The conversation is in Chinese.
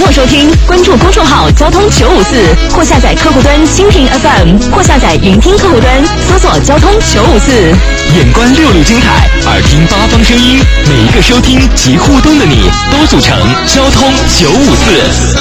络收听，关注公众号交通954，或下载客户端蜻蜓 FM， 或下载云听客户端，搜索交通954。 眼观六路精彩，耳听八方声音，每一个收听及互动的你，都组成交通954。